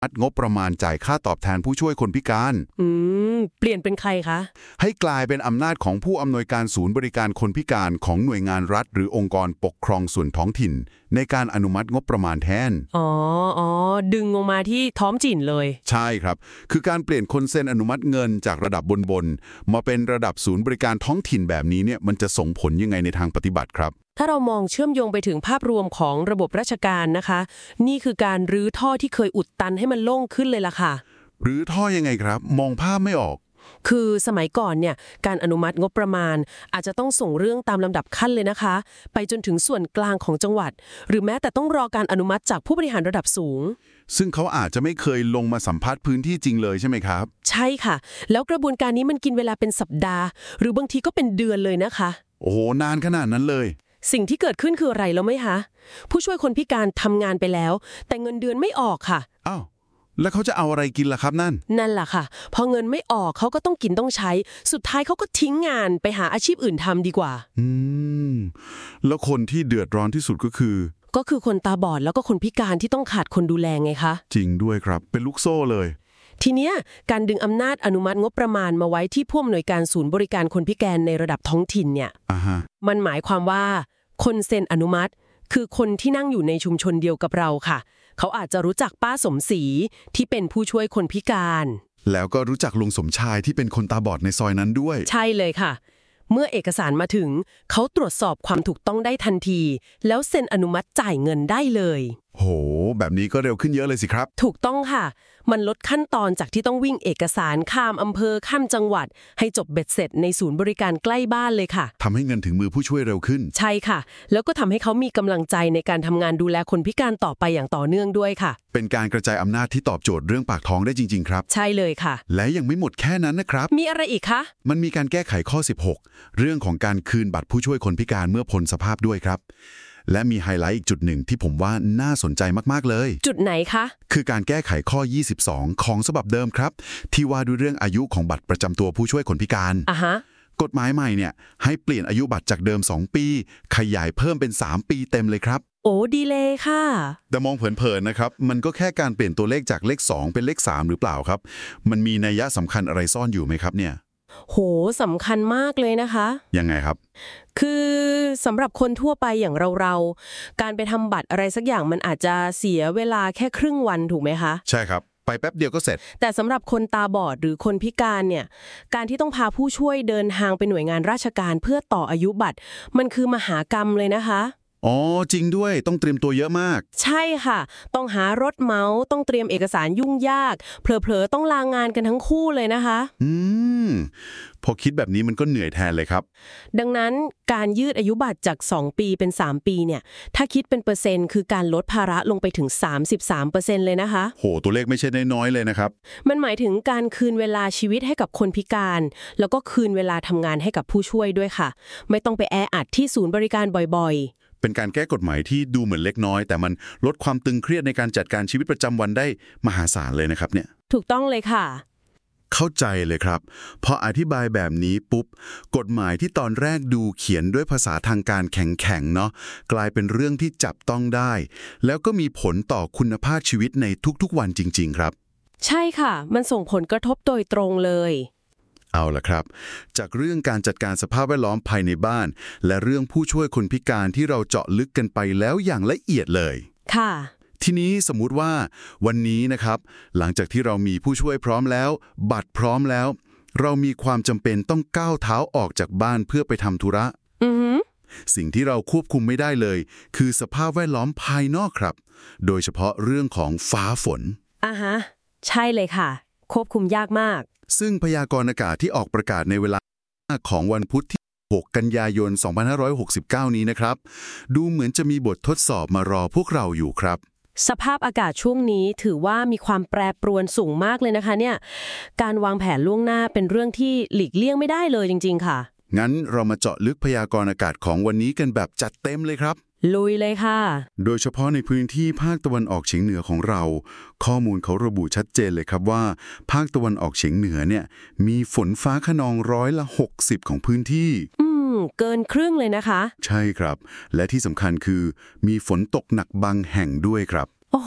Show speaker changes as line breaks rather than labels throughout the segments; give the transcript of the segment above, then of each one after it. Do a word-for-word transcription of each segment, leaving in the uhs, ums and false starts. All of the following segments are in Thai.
งบประมาณจ่ายค่าตอบแทนผู้ช่วยคนพิการ
อืมเปลี่ยนเป็นใครคะ
ให้กลายเป็นอำนาจของผู้อำนวยการศูนย์บริการคนพิการของหน่วยงานรัฐหรือองค์กรปกครองส่วนท้องถิ่นในการอนุมัติงบประมาณแทน
อ๋ออ๋อดึงลงมาที่ท้องถิ่นเลย
ใช่ครับคือการเปลี่ยนคนเซ็นอนุมัติเงินจากระดับบนๆมาเป็นระดับศูนย์บริการท้องถิ่นแบบนี้เนี่ยมันจะส่งผลยังไงในทางปฏิบัติครับ
ถ้าเรามองเชื่อมโยงไปถึงภาพรวมของระบบราชการนะคะนี่คือการรื้อท่อที่เคยอุดตันให้มันโล่งขึ้นเลยล่ะค่ะ
รื้อท่อยังไงครับมองภาพไม่ออก
คือสมัยก่อนเนี่ยการอนุมัติงบประมาณอาจจะต้องส่งเรื่องตามลำดับขั้นเลยนะคะไปจนถึงส่วนกลางของจังหวัดหรือแม้แต่ต้องรอการอนุมัติจากผู้บริหารระดับสูง
ซึ่งเขาอาจจะไม่เคยลงมาสัมภาษณ์พื้นที่จริงเลยใช่ไหมครับ
ใช่ค่ะแล้วกระบวนการนี้มันกินเวลาเป็นสัปดาห์หรือบางทีก็เป็นเดือนเลยนะคะ
โอ้โหนานขนาดนั้นเลย
สิ่งที่เกิดขึ้นคืออะไรแล้วไหมคะผู้ช่วยคนพิการทำงานไปแล้วแต่เงินเดือนไม่ออกค่ะ
อ้าวแล้วเขาจะเอาอะไรกินล่ะครับนั่น
นั่นแหละค่ะพอเงินไม่ออกเขาก็ต้องกินต้องใช้สุดท้ายเขาก็ทิ้งงานไปหาอาชีพอื่นทำดีกว่า
อืมแล้วคนที่เดือดร้อนที่สุดก็คือ
ก็คือคนตาบอดแล้วก็คนพิการที่ต้องขาดคนดูแลไงคะ
จริงด้วยครับเป็นลูกโซ่เลย
ทีเนี้ยการดึงอำนาจอนุมัติงบประมาณมาไว้ที่ผู้อำนวยการศูนย์บริการคนพิการในระดับท้องถิ่นเนี่ย
uh-huh.
มันหมายความว่าคนเซ็นอนุมัติคือคนที่นั่งอยู่ในชุมชนเดียวกับเราค่ะเขาอาจจะรู้จักป้าสมศรีที่เป็นผู้ช่วยคนพิการ
แล้วก็รู้จักลุงสมชายที่เป็นคนตาบอดในซอยนั้นด้วย
ใช่เลยค่ะเมื่อเอกสารมาถึงเขาตรวจสอบความถูกต้องได้ทันทีแล้วเซ็นอนุมัติจ่ายเงินได้เลย
โหแบบนี้ก็เร็วขึ้นเยอะเลยสิครับ
ถูกต้องค่ะมันลดขั้นตอนจากที่ต้องวิ่งเอกสารข้ามอำเภอข้ามจังหวัดให้จบเบ็ดเสร็จในศูนย์บริการใกล้บ้านเลยค่ะ
ทำให้เงินถึงมือผู้ช่วยเร็วขึ้น
ใช่ค่ะแล้วก็ทำให้เขามีกำลังใจในการทำงานดูแลคนพิการต่อไปอย่างต่อเนื่องด้วยค่ะ
เป็นการกระจายอำนาจที่ตอบโจทย์เรื่องปากท้องได้จริงๆครับ
ใช่เลยค่ะ
และยังไม่หมดแค่นั้นนะครับ
มีอะไรอีกคะ
มันมีการแก้ไขข้อสิบหกเรื่องของการคืนบัตรผู้ช่วยคนพิการเมื่อพ้นสภาพด้วยครับและมีไฮไลท์อีกจุดหนึ่งที่ผมว่าน่าสนใจมากๆเลย
จุดไหนคะ
คือการแก้ไขข้อยี่สิบสองของฉบับเดิมครับที่ว่าด้วยเรื่องอายุของบัตรประจำตัวผู้ช่วยคนพิการ
อ่ะฮะ
กฎหมายใหม่เนี่ยให้เปลี่ยนอายุบัตรจากเดิมสองปีขยายเพิ่มเป็นสามปีเต็มเลยครับ
โอ้ดีเลยค่ะ
แต่มองเผินๆนะครับมันก็แค่การเปลี่ยนตัวเลขจากเลขสองเป็นเลขสามหรือเปล่าครับมันมีนัยยะสำคัญอะไรซ่อนอยู่ไหมครับเนี่ย
โหสำคัญมากเลยนะคะ
ยังไงครับ
คือสำหรับคนทั่วไปอย่างเราๆการไปทำบัตรอะไรสักอย่างมันอาจจะเสียเวลาแค่ครึ่งวันถูกไหมคะ
ใช่ครับไปแป๊บเดียวก็เสร็จ
แต่สำหรับคนตาบอดหรือคนพิการเนี่ยการที่ต้องพาผู้ช่วยเดินทางไปหน่วยงานราชการเพื่อต่ออายุบัตรมันคือมหากรรมเลยนะคะ
อ๋อจริงด้วยต้องเตรียมตัวเยอะมาก
ใช่ค่ะต้องหารถเมาส์ต้องเตรียมเอกสารยุ่งยากเผลอๆต้องลางานกันทั้งคู่เลยนะคะ
อืมพอคิดแบบนี้มันก็เหนื่อยแทนเลยครับ
ดังนั้นการยืดอายุบัตรจากสองปีเป็นสามปีเนี่ยถ้าคิดเป็นเปอร์เซ็นต์คือการลดภาระลงไปถึง สามสิบสามเปอร์เซ็นต์ เลยนะคะ
โหตัวเลขไม่ใช่น้อยๆเลยนะครับ
มันหมายถึงการคืนเวลาชีวิตให้กับคนพิการแล้วก็คืนเวลาทำงานให้กับผู้ช่วยด้วยค่ะไม่ต้องไปแออัดที่ศูนย์บริการบ่อยๆ
เป็นการแก้กฎหมายที่ดูเหมือนเล็กน้อยแต่มันลดความตึงเครียดในการจัดการชีวิตประจำวันได้มหาศาลเลยนะครับเนี่ย
ถูกต้องเลยค่ะ
เข้าใจเลยครับพออธิบายแบบนี้ปุ๊บกฎหมายที่ตอนแรกดูเขียนด้วยภาษาทางการแข็งๆเนาะกลายเป็นเรื่องที่จับต้องได้แล้วก็มีผลต่อคุณภาพชีวิตในทุกๆวันจริงๆครับ
ใช่ค่ะมันส่งผลกระทบโดยตรงเลย
เอาล่ะครับจากเรื่องการจัดการสภาพแวดล้อมภายในบ้านและเรื่องผู้ช่วยคนพิการที่เราเจาะลึกกันไปแล้วอย่างละเอียดเลย
ค่ะ
ทีนี้สมมุติว่าวันนี้นะครับหลังจากที่เรามีผู้ช่วยพร้อมแล้วบัตรพร้อมแล้วเรามีความจำเป็นต้องก้าวเท้าออกจากบ้านเพื่อไปทำธุระ
อือฮึ
สิ่งที่เราควบคุมไม่ได้เลยคือสภาพแวดล้อมภายนอกครับโดยเฉพาะเรื่องของฟ้าฝน
อ่าฮะใช่เลยค่ะควบคุมยากมาก
ซึ่งพยากรณ์อากาศที่ออกประกาศในเวลาของวันพุธที่หกกันยายนสองพันห้าร้อยหกสิบเก้านี้นะครับดูเหมือนจะมีบททดสอบมารอพวกเราอยู่ครับ
สภาพอากาศช่วงนี้ถือว่ามีความแปรปรวนสูงมากเลยนะคะเนี่ยการวางแผนล่วงหน้าเป็นเรื่องที่หลีกเลี่ยงไม่ได้เลยจริงๆค่ะ
งั้นเรามาเจาะลึกพยากรณ์อากาศของวันนี้กันแบบจัดเต็มเลยครับ
ลุยเลยค่ะ
โดยเฉพาะในพื้นที่ภาคตะวันออกเฉียงเหนือของเราข้อมูลเขาระบุชัดเจนเลยครับว่าภาคตะวันออกเฉียงเหนือเนี่ยมีฝนฟ้าคะนองร้อยละหกสิบของพื้นที่
อืมเกินครึ่งเลยนะคะ
ใช่ครับและที่สำคัญคือมีฝนตกหนักบางแห่งด้วยครับ
โอ้โห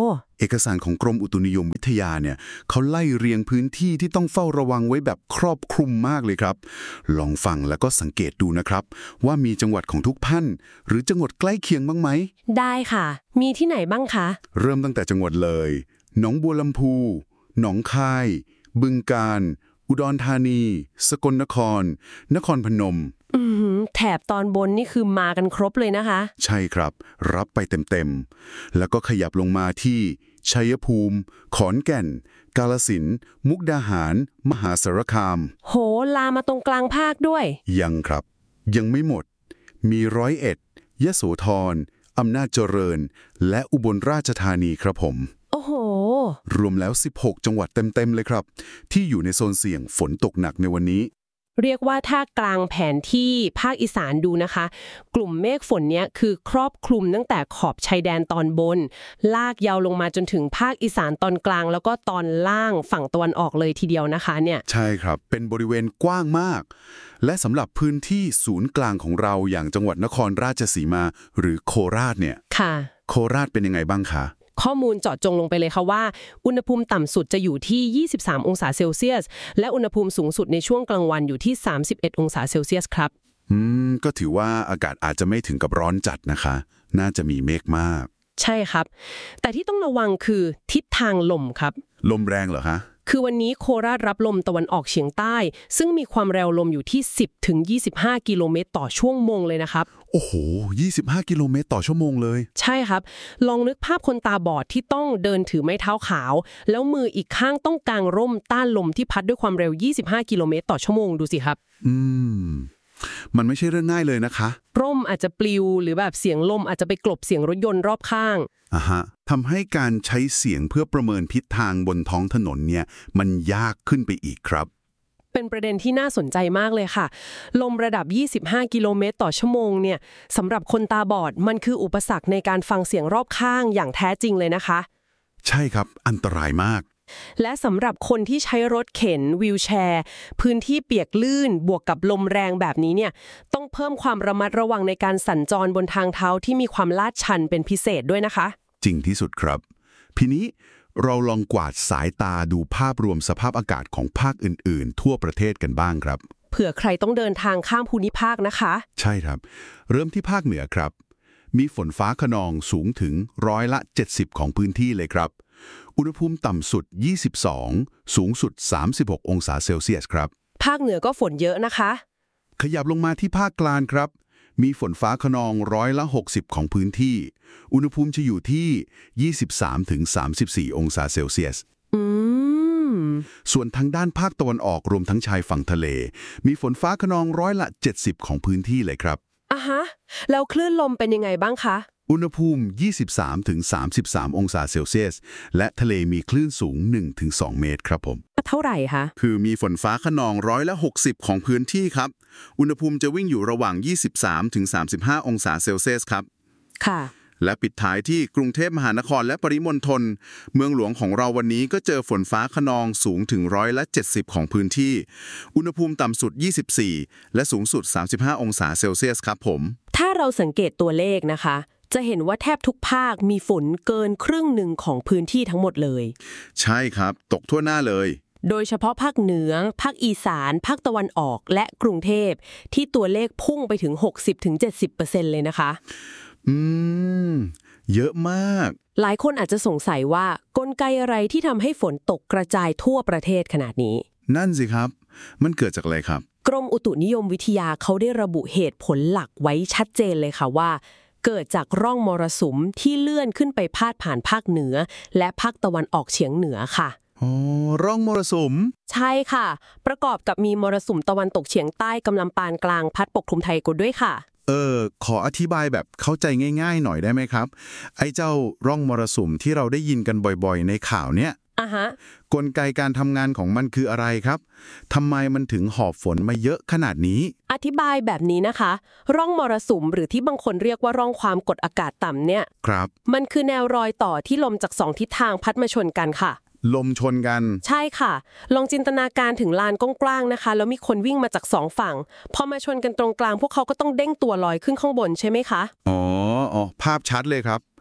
เอกสารของกรมอุตุนิยมวิทยาเนี่ยเขาไล่เรียงพื้นที่ที่ต้องเฝ้าระวังไว้แบบครอบคลุมมากเลยครับ ลองฟังแล้วก็สังเกตดูนะครับว่ามีจังหวัดของทุกท่านหรือจังหวัดใกล้เคียงบ้างไหม
ได้ค่ะ มีที่ไหนบ้างคะ
เริ่มตั้งแต่จังหวัดเลยหนองบัวลำพูหนองคายบึงกาฬอุดรธานี สกลนคร นครพนม
อืมแถบตอนบนนี่คือมากันครบเลยนะคะ
ใช่ครับรับไปเต็มๆแล้วก็ขยับลงมาที่ชัยภูมิขอนแก่นกาฬสินธุ์มุกดาหารมหาสารคาม
โหลามาตรงกลางภาคด้วย
ยังครับยังไม่หมดมีร้อยเอ็ดยโสธรอำนาจเจริญและอุบลราชธานีครับผม
โอ้โห
รวมแล้วสิบหกจังหวัดเต็มๆเลยครับที่อยู่ในโซนเสี่ยงฝนตกหนักในวันนี้
เรียกว่าถ้ากลางแผนที่ภาคอีสานดูนะคะกลุ่มเมฆฝนเนี้ยคือครอบคลุมตั้งแต่ขอบชายแดนตอนบนลากยาวลงมาจนถึงภาคอีสานตอนกลางแล้วก็ตอนล่างฝั่งตะวันออกเลยทีเดียวนะคะเนี่ย
ใช่ครับเป็นบริเวณกว้างมากและสำหรับพื้นที่ศูนย์กลางของเราอย่างจังหวัดนครราชสีมาหรือโคราชเนี่ย
ค่ะ
โคราชเป็นยังไงบ้างคะ
ข้อมูลเจาะจงลงไปเลยค่ะว่าอุณหภูมิต่ำสุดจะอยู่ที่ยี่สิบสามองศาเซลเซียสและอุณหภูมิสูงสุดในช่วงกลางวันอยู่ที่สามสิบเอ็ดองศาเซลเซียสครับ
อืมก็ถือว่าอากาศอาจจะไม่ถึงกับร้อนจัดนะคะน่าจะมีเมฆมาก
ใช่ครับแต่ที่ต้องระวังคือทิศทางลมครับ
ลมแรงเหรอคะ
คือวันนี้โคราชรับลมตะวันออกเฉียงใต้ซึ่งมีความเร็วลมอยู่ที่สิบถึงยี่สิบห้ากิโลเมตรต่อชั่วโมงเลยนะครับ
โอ้โหยี่สิบห้ากิโลเมตรต่อชั่วโมงเลย
ใช่ครับลองนึกภาพคนตาบอดที่ต้องเดินถือไม้เท้าขาวแล้วมืออีกข้างต้องกางร่มต้านลมที่พัดด้วยความเร็วยี่สิบห้ากิโลเมตรต่อชั่วโมงดูสิครับ
อืมมันไม่ใช่เรื่องง่ายเลยนะคะ
ร่มอาจจะปลิวหรือแบบเสียงลมอาจจะไปกลบเสียงรถยนต์รอบข้าง
อ่ะฮะทำให้การใช้เสียงเพื่อประเมินทิศทางบนท้องถนนเนี่ยมันยากขึ้นไปอีกครับ
เป็นประเด็นที่น่าสนใจมากเลยค่ะลมระดับยี่สิบห้ากิโลเมตรต่อชั่วโมงเนี่ยสำหรับคนตาบอดมันคืออุปสรรคในการฟังเสียงรอบข้างอย่างแท้จริงเลยนะคะ
ใช่ครับอันตรายมาก
และสำหรับคนที่ใช้รถเข็นวีลแชร์พื้นที่เปียกลื่นบวกกับลมแรงแบบนี้เนี่ยต้องเพิ่มความระมัดระวังในการสัญจรบนทางเท้าที่มีความลาดชันเป็นพิเศษด้วยนะคะ
จริงที่สุดครับทีนี้เราลองกวาดสายตาดูภาพรวมสภาพอากาศของภาคอื่นๆทั่วประเทศกันบ้างครับ
เผื่อใครต้องเดินทางข้ามภูมิภาคนะคะ
ใช่ครับเริ่มที่ภาคเหนือครับมีฝนฟ้าคะนองสูงถึงร้อยละเจ็ดสิบของพื้นที่เลยครับอุณหภูมิต่ำสุดยี่สิบสองสูงสุดสามสิบหกองศาเซลเซียสครับ
ภาคเหนือก็ฝนเยอะนะคะ
ขยับลงมาที่ภาคกลางครับมีฝนฟ้าคะนองร้อยละหกสิบของพื้นที่อุณหภูมิจะอยู่ที่ยี่สิบสามถึงสามสิบสี่องศาเซลเซียส
อืม
ส่วนทางด้านภาคตะวันออกรวมทั้งชายฝั่งทะเลมีฝนฟ้าคะนองร้อยละเจ็ดสิบของพื้นที่เลยครับ
อ่ะฮะแล้วคลื่นลมเป็นยังไงบ้างคะ
อุณหภูมิยี่สิบสามถึงสามสิบสามองศาเซลเซียสและทะเลมีคลื่นสูง หนึ่งถึงสอง เมตรครับผม
เท่าไหร่คะ
คือมีฝนฟ้าคะนองร้อยละหกสิบของพื้นที่ครับอุณหภูมิจะวิ่งอยู่ระหว่างยี่สิบสามถึงสามสิบห้าองศาเซลเซียสครับ
ค่ะ
และปิดท้ายที่กรุงเทพมหานครและปริมณฑลเมืองหลวงของเราวันนี้ก็เจอฝนฟ้าคะนองสูงถึงร้อยละเจ็ดสิบของพื้นที่อุณหภูมิต่ำสุดยี่สิบสี่และสูงสุดสามสิบห้าองศาเซลเซียสครับผม
ถ้าเราสังเกตตัวเลขนะคะจะเห็นว่าแทบทุกภาคมีฝนเกินครึ่งหนึ่งของพื้นที่ทั้งหมดเลย
ใช่ครับตกทั่วหน้าเลย
โดยเฉพาะภาคเหนือภาคอีสานภาคตะวันออกและกรุงเทพที่ตัวเลขพุ่งไปถึง หกสิบถึงเจ็ดสิบเปอร์เซ็นต์ เลยนะคะ
อืมเยอะมาก
หลายคนอาจจะสงสัยว่ากลไกอะไรที่ทำให้ฝนตกกระจายทั่วประเทศขนาดนี้
นั่นสิครับมันเกิดจากอะไรครับ
กรมอุตุนิยมวิทยาเขาได้ระบุเหตุผลหลักไว้ชัดเจนเลยค่ะว่าเกิดจากร่องมรสุมที่เลื่อนขึ้นไปพาดผ่านภาคเหนือและภาคตะวันออกเฉียงเหนือค่ะ
อ๋อร่องมรสุม
ใช่ค่ะประกอบกับมีมรสุมตะวันตกเฉียงใต้กำลังปานกลางพัดปกคลุมไทยกด้วยค่ะ
เออขออธิบายแบบเข้าใจง่ายๆหน่อยได้ไหมครับไอ้เจ้าร่องมรสุมที่เราได้ยินกันบ่อยๆในข่าวเนี้ย
อ่ะฮะ
กลไกการทำงานของมันคืออะไรครับทำไมมันถึงหอบฝนมาเยอะขนาดนี้
อธิบายแบบนี้นะคะร่องมรสุมหรือที่บางคนเรียกว่าร่องความกดอากาศต่ำเนี่ย
ครับ
มันคือแนวรอยต่อที่ลมจากสองทิศทางพัดมาชนกันค่ะ
ลมชนกัน
ใช่ค่ะลองจินตนาการถึงลานกว้างๆนะคะแล้วมีคนวิ่งมาจากสองฝั่งพอมาชนกันตรงกลางพวกเขาก็ต้องเด้งตัวลอยขึ้นข้างบนใช่ไหมคะ
อ๋ออ๋อภาพชัดเลยครับ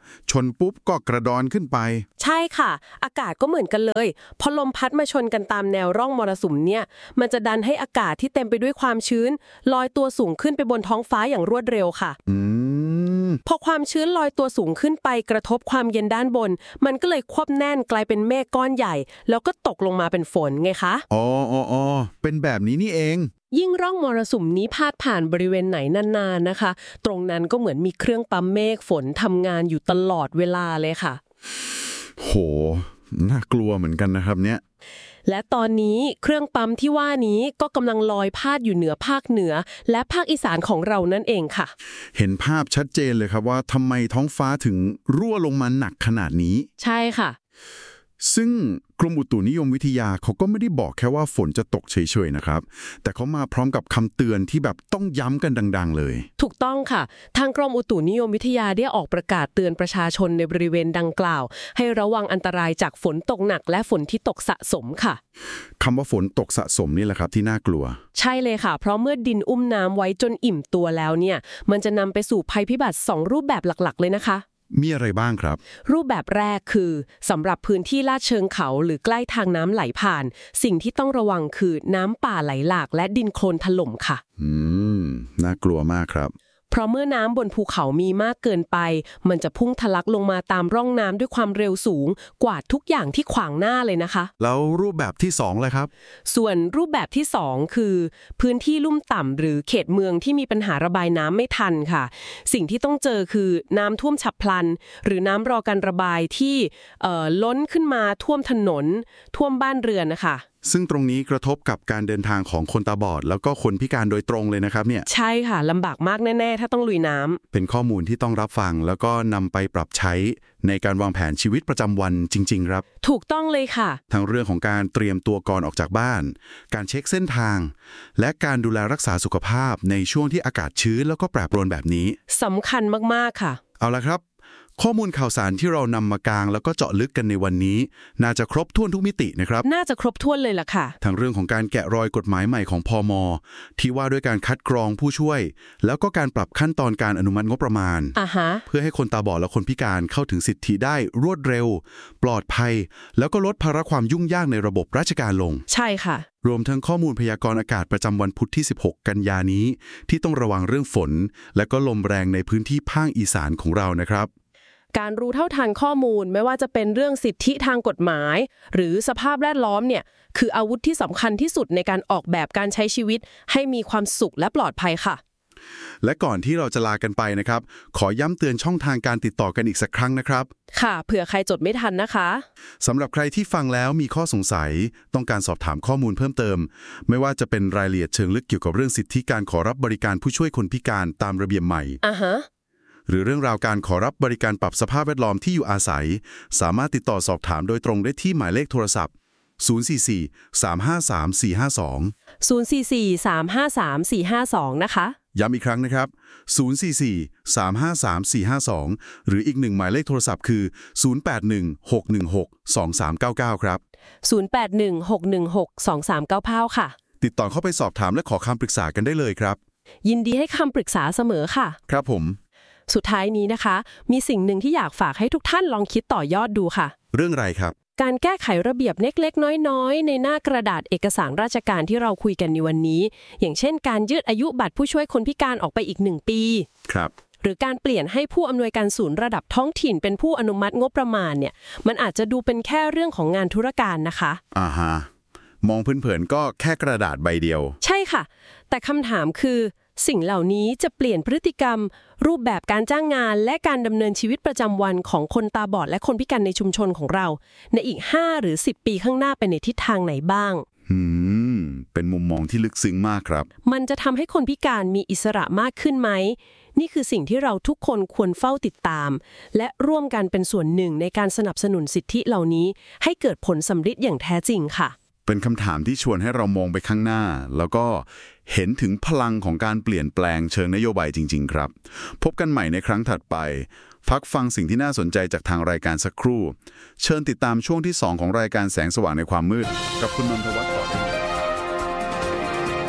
ชนปุ๊บก็กระดอนขึ้นไป
ใช่ค่ะอากาศก็เหมือนกันเลยพอลมพัดมาชนกันตามแนวร่องมรสุมเนี่ยมันจะดันให้อากาศที่เต็มไปด้วยความชื้นลอยตัวสูงขึ้นไปบนท้องฟ้าอย่างรวดเร็วค่ะ
อืม
พอความชื้นลอยตัวสูงขึ้นไปกระทบความเย็นด้านบนมันก็เลยควบแน่นกลายเป็นเมฆก้อนใหญ่แล้วก็ตกลงมาเป็นฝนไงคะ
อ๋ออ๋ออ๋อเป็นแบบนี้นี่เอง
ยิ่งร่องมรสุมนี้พาดผ่านบริเวณไหนนานๆนะคะตรงนั้นก็เหมือนมีเครื่องปั๊มเมฆฝนทำงานอยู่ตลอดเวลาเลยค่ะ
โหน่ากลัวเหมือนกันนะครับเนี่ย
และตอนนี้เครื่องปั๊มที่ว่านี้ก็กำลังลอยพาดอยู่เหนือภาคเหนือและภาคอีสานของเรานั่นเองค่ะ
เห็นภาพชัดเจนเลยครับว่าทำไมท้องฟ้าถึงรั่วลงมาหนักขนาดนี้
ใช่ค่ะ
ซึ่งกรมอุตุนิยมวิทยาเขาก็ไม่ได้บอกแค่ว่าฝนจะตกเฉยๆนะครับแต่เขามาพร้อมกับคำเตือนที่แบบต้องย้ำกันดังๆเลย
ถูกต้องค่ะทางกรมอุตุนิยมวิทยาได้ออกประกาศเตือนประชาชนในบริเวณดังกล่าวให้ระวังอันตรายจากฝนตกหนักและฝนที่ตกสะสมค่ะ
คำว่าฝนตกสะสมนี่แหละครับที่น่ากลัว
ใช่เลยค่ะเพราะเมื่อดินอุ้มน้ำไว้จนอิ่มตัวแล้วเนี่ยมันจะนำไปสู่ภัยพิบัติสองรูปแบบหลักๆเลยนะคะ
มีอะไรบ้างครับ
รูปแบบแรกคือสำหรับพื้นที่ลาดเชิงเขาหรือใกล้ทางน้ำไหลผ่านสิ่งที่ต้องระวังคือน้ำป่าไหลหลากและดินโคลนถล่มค่ะ
อืมน่ากลัวมากครับ
เพราะเมื่อน้ำบนภูเขามีมากเกินไปมันจะพุ่งทะลักลงมาตามร่องน้ำด้วยความเร็วสูงกวาดทุกอย่างที่ขวางหน้าเลยนะคะ
แล้วรูปแบบที่สองเลยครับ
ส่วนรูปแบบที่สองคือพื้นที่ลุ่มต่ำหรือเขตเมืองที่มีปัญหาระบายน้ำไม่ทันค่ะสิ่งที่ต้องเจอคือน้ำท่วมฉับพลันหรือน้ำรอการระบายที่เอ่อล้นขึ้นมาท่วมถนนท่วมบ้านเรือนนะคะ
ซึ่งตรงนี้กระทบกับการเดินทางของคนตาบอดแล้วก็คนพิการโดยตรงเลยนะครับเนี่ย
ใช่ค่ะลำบากมากแน่ๆถ้าต้องลุยน้ำ
เป็นข้อมูลที่ต้องรับฟังแล้วก็นำไปปรับใช้ในการวางแผนชีวิตประจำวันจริงๆครับ
ถูกต้องเลยค่ะ
ทั้งเรื่องของการเตรียมตัวก่อนออกจากบ้านการเช็คเส้นทางและการดูแลรักษาสุขภาพในช่วงที่อากาศชื้นแล้วก็แปรปรวนแบบนี้
สำคัญมากๆค่ะ
เอาละครับข้อมูลข่าวสารที่เรานำมากางแล้วก็เจาะลึกกันในวันนี้น่าจะครบถ้วนทุกมิตินะครับ
น่าจะครบถ้วนเลยล่ะค่ะ
ทั้งเรื่องของการแกะรอยกฎหมายใหม่ของพม.ที่ว่าด้วยการคัดกรองผู้ช่วยแล้วก็การปรับขั้นตอนการอนุมัติงบประมาณ
uh-huh.
เพื่อให้คนตาบอดและคนพิการเข้าถึงสิทธิได้รวดเร็วปลอดภัยแล้วก็ลดภาระความยุ่งยากในระบบราชการลง
ใช่ค่ะ
รวมทั้งข้อมูลพยากรณ์อากาศประจำวันพุธที่สิบหกกันยายนนี้ที่ต้องระวังเรื่องฝนและก็ลมแรงในพื้นที่ภาคอีสานของเรานะครับ
การรู้เท่าทันข้อมูลไม่ว่าจะเป็นเรื่องสิทธิทางกฎหมายหรือสภาพแวดล้อมเนี่ยคืออาวุธที่สำคัญที่สุดในการออกแบบการใช้ชีวิตให้มีความสุขและปลอดภัยค่ะ
และก่อนที่เราจะลากันไปนะครับขอย้ำเตือนช่องทางการติดต่อกันอีกสักครั้งนะครับ
ค่ะเผื่อใครจดไม่ทันนะคะ
สำหรับใครที่ฟังแล้วมีข้อสงสัยต้องการสอบถามข้อมูลเพิ่มเติมไม่ว่าจะเป็นรายละเอียดเชิงลึกเกี่ยวกับเรื่องสิทธิการขอรับบริการผู้ช่วยคนพิการตามระเบียบใหม่
อ่าฮะ
หรือเรื่องราวการขอรับบริการปรับสภาพแวดล้อมที่อยู่อาศัยสามารถติดต่อสอบถามโดยตรงได้ที่หมายเลขโทรศัพท์ศูนย์ สี่ สี่ สาม ห้า สาม สี่ ห้า สอง
ศูนย์ สี่ สี่ สาม ห้า สาม สี่ ห้า สองนะคะ
ย้ำอีกครั้งนะครับศูนย์ สี่ สี่ สาม ห้า สาม สี่ ห้า สองหรืออีกหนึ่งหมายเลขโทรศัพท์คือศูนย์ แปด หนึ่ง หก หนึ่ง หก สอง สาม เก้า เก้าครับ
ศูนย์ แปด หนึ่ง หก หนึ่ง หก สอง สาม เก้า เก้าค่ะ
ติดต่อเข้าไปสอบถามและขอคำปรึกษากันได้เลยครับ
ยินดีให้คำปรึกษาเสมอค่ะ
ครับผม
สุดท้ายนี้นะคะมีสิ่งหนึ่งที่อยากฝากให้ทุกท่านลองคิดต่อยอดดูค่ะ
เรื่องอะไรครับ
การแก้ไขระเบียบเล็กๆน้อยๆในหน้ากระดาษเอกสารราชการที่เราคุยกันในวันนี้อย่างเช่นการยืดอายุบัตรผู้ช่วยคนพิการออกไปอีกหนึ่งปี
ครับ
หรือการเปลี่ยนให้ผู้อำนวยการศูนย์ระดับท้องถิ่นเป็นผู้อนุมัติงบประมาณเนี่ยมันอาจจะดูเป็นแค่เรื่องของงานธุรการนะคะ
อ่าฮะมองเผินๆก็แค่กระดาษใบเดียว
ใช่ค่ะแต่คำถามคือสิ่งเหล่านี้จะเปลี่ยนพฤติกรรมรูปแบบการจ้างงานและการดำเนินชีวิตประจำวันของคนตาบอดและคนพิการในชุมชนของเราในอีกห้าหรือสิบปีข้างหน้าไปในทิศทางไหนบ้าง
อืมเป็นมุมมองที่ลึกซึ้งมากครับ
มันจะทำให้คนพิการมีอิสระมากขึ้นไหมนี่คือสิ่งที่เราทุกคนควรเฝ้าติดตามและร่วมกันเป็นส่วนหนึ่งในการสนับสนุนสิทธิเหล่านี้ให้เกิดผลสำเร็จอย่างแท้จริงค่ะ
เป็นคำถามที่ชวนให้เรามองไปข้างหน้าแล้วก็เห็นถึงพลังของการเปลี่ยนแปลงเชิงนโยบายจริงๆครับพบกันใหม่ในครั้งถัดไปพักฟังสิ่งที่น่าสนใจจากทางรายการสักครู่เชิญติดตามช่วงที่สองของรายการแสงสว่างในความมืดกับคุณนนทวัฒน์ต่อได้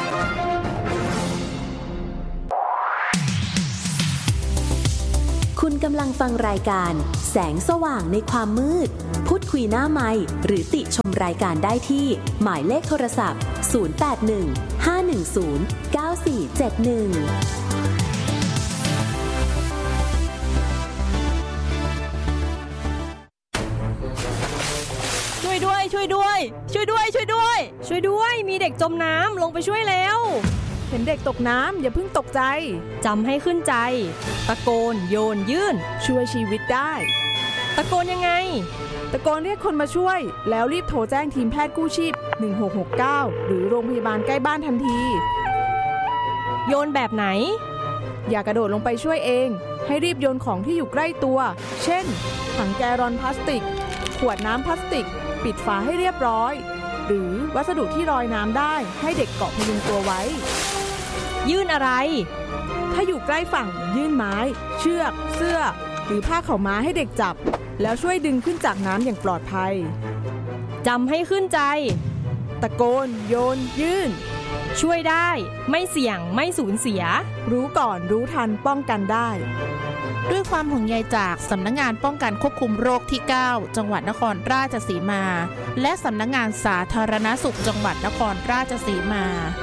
คุณกำลังฟังรายการแสงสว่างในความมืดพูดคุยหน้าไมค์หรือติชมรายการได้ที่หมายเลขโทรศัพท์ศูนย์ แปด หนึ่ง ห้า หนึ่ง ศูนย์ เก้า สี่ เจ็ด หนึ่ง
ช่วยด้วยช่วยด้วยช่วยด้วยช่วยด้วยช่วยด้วยมีเด็กจมน้ำลงไปช่วยแล้ว
เห็นเด็กตกน้ำอย่าเพิ่งตกใจ
จำให้ขึ้นใจตะโกนโยนยื่น
ช่วยชีวิตได้
ตะโกนยังไง
ตะโกนเรียกคนมาช่วยแล้วรีบโทรแจ้งทีมแพทย์กู้ชีพหนึ่งหกหกเก้าหรือโรงพยาบาลใกล้บ้านทันที
โยนแบบไหน
อย่ากระโดดลงไปช่วยเองให้รีบโยนของที่อยู่ใกล้ตัวเช่นถังแกลลอนพลาสติกขวดน้ำพลาสติกปิดฝาให้เรียบร้อยหรือวัสดุที่ลอยน้ำได้ให้เด็กเกาะพยุงตัวไว้
ยื่นอะไร
ถ้าอยู่ใกล้ฝั่งยื่นไม้เชือกเสื้อหรือผ้าขาวม้าให้เด็กจับแล้วช่วยดึงขึ้นจากน้ำอย่างปลอดภัย
จำให้ขึ้นใจ
ตะโกนโยนยื่น
ช่วยได้ไม่เสี่ยงไม่สูญเสีย
รู้ก่อนรู้ทันป้องกันได้
ด้วยความห่วงใยจากสำนักงานป้องกันควบคุมโรคที่เก้าจังหวัดนครราชสีมาและสำนักงานสาธารณสุขจังหวัดนครราชสีมา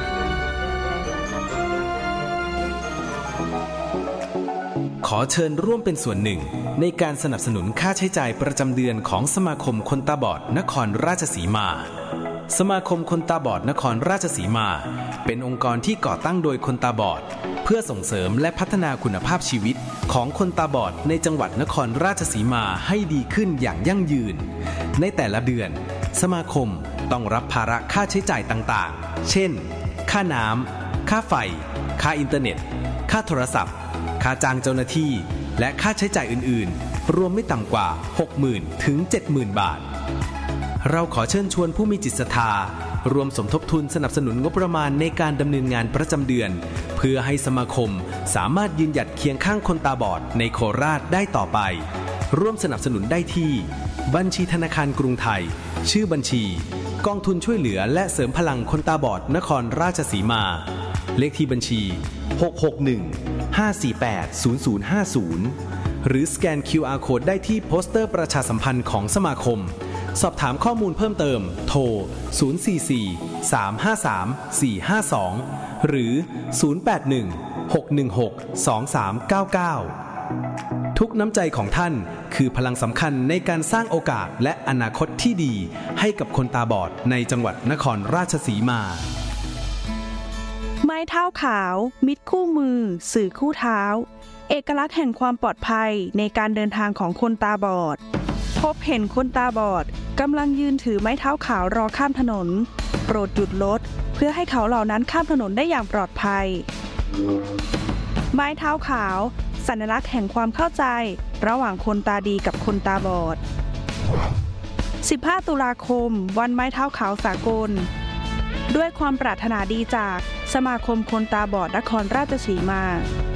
ขอเชิญร่วมเป็นส่วนหนึ่งในการสนับสนุนค่าใช้จ่ายประจำเดือนของสมาคมคนตาบอดนครราชสีมาสมาคมคนตาบอดนครราชสีมาเป็นองค์กรที่ก่อตั้งโดยคนตาบอดเพื่อส่งเสริมและพัฒนาคุณภาพชีวิตของคนตาบอดในจังหวัดนครราชสีมาให้ดีขึ้นอย่างยั่งยืนในแต่ละเดือนสมาคมต้องรับภาระค่าใช้จ่ายต่างๆเช่นค่าน้ำค่าไฟค่าอินเทอร์เน็ตค่าโทรศัพท์ค่าจ้างเจ้าหน้าที่และค่าใช้จ่ายอื่นๆรวมไม่ต่ำกว่า หกหมื่น ถึง เจ็ดหมื่น บาทเราขอเชิญชวนผู้มีจิตศรัทธารวมสมทบทุนสนับสนุนงบประมาณในการดำเนินงานประจำเดือนเพื่อให้สมาคมสามารถยืนหยัดเคียงข้างคนตาบอดในโคราชได้ต่อไปร่วมสนับสนุนได้ที่บัญชีธนาคารกรุงไทยชื่อบัญชีกองทุนช่วยเหลือและเสริมพลังคนตาบอดนครราชสีมาเลขที่บัญชีหก หก หนึ่ง ห้า สี่ แปด ศูนย์ ศูนย์ ห้า ศูนย์หรือสแกน คิว อาร์ Code ได้ที่โปสเตอร์ประชาสัมพันธ์ของสมาคมสอบถามข้อมูลเพิ่มเติมโทรศูนย์ สี่ สี่ สาม ห้า สาม สี่ ห้า สองหรือศูนย์ แปด หนึ่ง หก หนึ่ง หก สอง สาม เก้า เก้าทุกน้ำใจของท่านคือพลังสำคัญในการสร้างโอกาสและอนาคตที่ดีให้กับคนตาบอดในจังหวัดนครราชสีมา
ไม้เท้าขาวมิตรคู่มือสื่อคู่เท้าเอกลักษณ์แห่งความปลอดภัยในการเดินทางของคนตาบอดพบเห็นคนตาบอดกำลังยืนถือไม้เท้าขาวรอข้ามถนนโปรดหยุดรถเพื่อให้เขาเหล่านั้นข้ามถนนได้อย่างปลอดภัยไม้เท้าขาวสัญลักษณ์แห่งความเข้าใจระหว่างคนตาดีกับคนตาบอดสิบห้าตุลาคมวันไม้เท้าขาวสากลด้วยความปรารถนาดีจากสมาคมคนตาบอดนครราชสีมา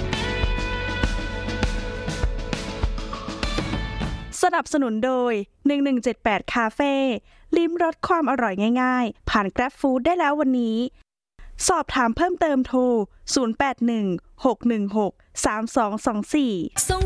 สนับสนุนโดยหนึ่งหนึ่งเจ็ดแปดคาเฟ่ลิ้มรสความอร่อยง่ายๆผ่าน Grab Food ได้แล้ววันนี้สอบถามเพิ่มเติมโทรศูนย์ แปด หนึ่ง หก หนึ่ง หก สาม สอง สอง สี่